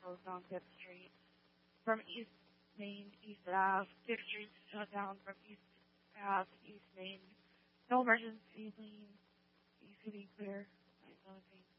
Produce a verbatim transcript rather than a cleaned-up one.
closed down Fifth Street. From East Main, East Ave, Fifth Street shut down from East Ave to East Main. No emergency lanes. East City clear. Nice, another thing.